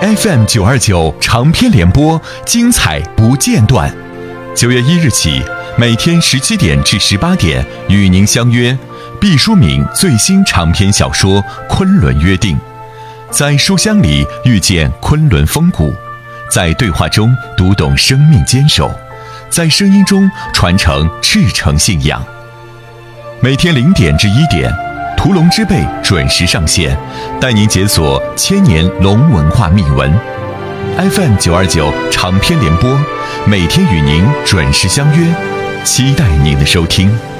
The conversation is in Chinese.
FM929长篇联播，精彩不间断。9月1日起，每天17点至18点与您相约毕淑敏最新长篇小说《昆仑约定》，在书香里遇见昆仑风骨，在对话中读懂生命坚守，在声音中传承赤诚信仰。每天0点至1点，屠龙之辈准时上线，带您解锁千年龙文化秘闻。FM929长篇联播，每天与您准时相约，期待您的收听。